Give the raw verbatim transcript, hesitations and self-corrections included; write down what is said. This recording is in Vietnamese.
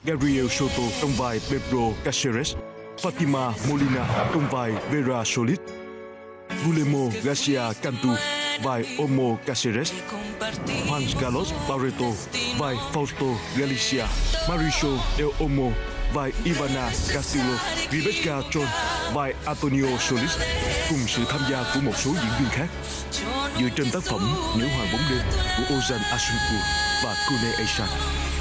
Gabriel Soto trong vai Pedro Caceres, Fatima Molina trong vai Vera Solis, Guillermo Garcia Cantu vai Omo Caceres, Juan Carlos Barreto vai Fausto Galicia, Mauricio Del Olmo vai Ivana Castillo, Rebecca John vai Antonio Solis cùng sự tham gia của một số diễn viên khác. Dựa trên tác phẩm Nữ hoàng bóng đêm của Ozan Asuncu và Kune Aisan.